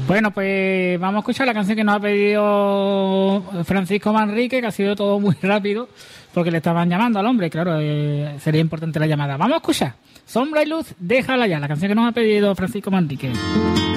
Bueno, pues vamos a escuchar la canción que nos ha pedido Francisco Manrique, que ha sido todo muy rápido, porque le estaban llamando al hombre, claro, sería importante la llamada. Vamos a escuchar Sombra y Luz, déjala ya, la canción que nos ha pedido Francisco Manrique.